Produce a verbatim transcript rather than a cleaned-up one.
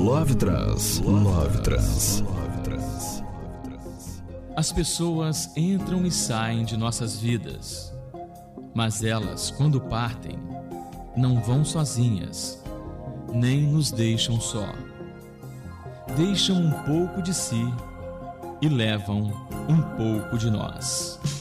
Love Trans, Love Trans. As pessoas entram e saem de nossas vidas, mas elas, quando partem, não vão sozinhas, nem nos deixam só. Deixam um pouco de si e levam um pouco de nós.